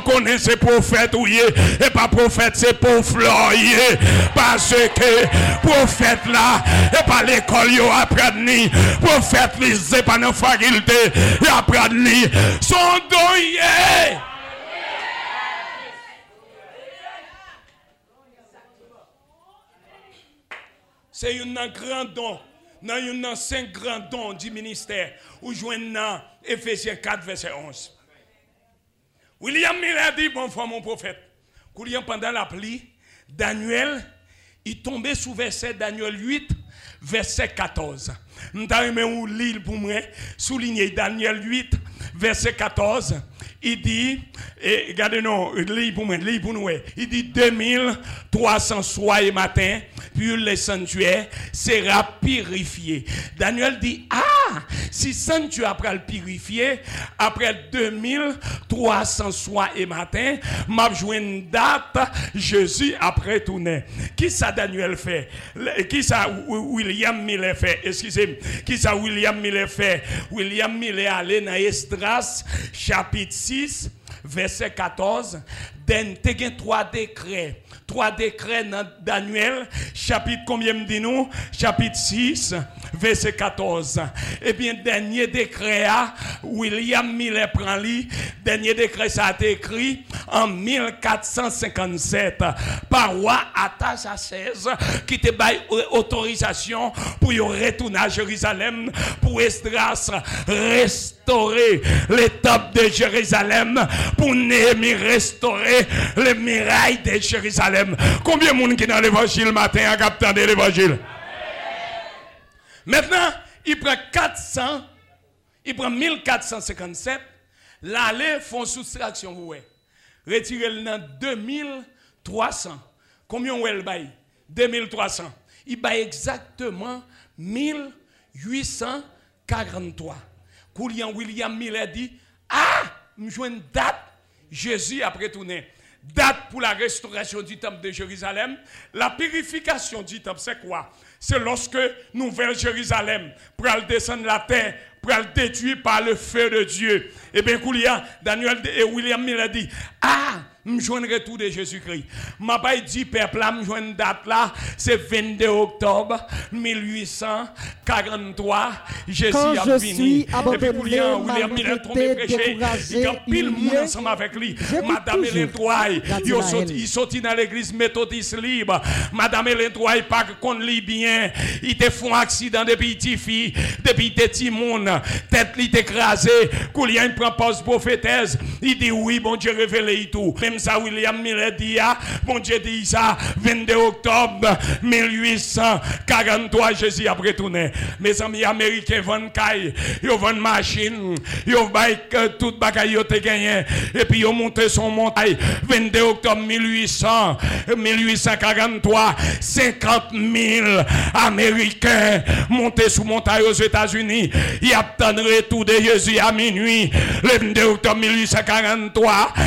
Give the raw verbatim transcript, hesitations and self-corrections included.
connaît ces prophètes ou et pas prophète c'est pour fleur parce que prophète là et pas l'école yo apprendre ni prophète li c'est pas dans faculté et apprendre ni son doyer. C'est un grand don. Dans un cinq grands dons du ministère où joignent dans Éphésiens quatre verset onze. William Miller dit bon frère mon prophète, pendant la pluie, Daniel il tombait sous verset Daniel huit verset quatorze. M'ta lire pour moi souligner Daniel huit verset quatorze. Il dit, et regardez non, lis pour moi, lis pour nous. Il dit deux mille trois cents soirs et matin, puis le sanctuaire sera purifié. Daniel dit, ah, si sanctuaire après le purifier, après deux mille trois cents soirs et matin, m'a joué une date, Jésus après tourné. Qui ça Daniel fait? Qui ça William Miller fait? Excusez-moi. Qui ça William Miller fait? William Miller allé dans Esdras, chapitre six, verset quatorze. Den te gen trois décrets. Trois décrets dans Daniel, chapitre combien me dit nous? Chapitre six, verset quatorze. Eh bien, dernier décret, William Miller prend lui. Dernier décret, ça a été écrit en mille quatre cent cinquante-sept par roi Artaxerxès qui te baille autorisation pour y retourner à Jérusalem pour Esdras restaurer les temples de Jérusalem, pour Néhémie restaurer les murailles de Jérusalem. Combien de monde qui dans l'évangile matin a capté de l'évangile? Maintenant, il prend quatre cents, il prend mille quatre cent cinquante-sept, l'aller font soustraction, ouais. Retirez-le dans deux mille trois cents. Combien on le bail? deux mille trois cents. Il baille exactement mille huit cent quarante-trois. William William Miller dit, ah, je joue une date, Jésus a retourné. Date pour la restauration du temple de Jérusalem. La purification du temple, c'est quoi? C'est lorsque Nouvelle Jérusalem pour descendre la terre, pour le détruire par le feu de Dieu. Et bien, Daniel et William Miller dit, ah, je joue un retour de Jésus-Christ. Ma baille dit, peuple, je joue une date là, c'est vingt-deux octobre mille huit cent quarante-trois. Jésus a fini. Et puis, William Miller tombé prêché. Il y a pile monde ensemble avec lui. Madame Hélène Troy, il sortit dans l'église méthodiste libre. Madame Hélène Troy, pas qu'on lit bien. Il te font accident depuis petite fille, depuis petit monde. Tête li écrasée. Koulian il prend pause prophétesse. Il dit oui, bon Dieu révélé tout. Même ça, William Miller dit, ah, bon Dieu dit ça, vingt-deux octobre mille huit cent quarante-trois, Jésus a retourné. Mes amis américains vendent caille, ils vendent machine, ils vendent tout bagaille ils ont gagné. Et puis ils ont monté son montagne, vingt-deux octobre mille huit cents, mille huit cent quarante-trois, cinquante mille Américains montés sous montagne aux États-Unis. Ils attendent le retour de Jésus à minuit, le vingt-deux octobre mille huit cent quarante-trois.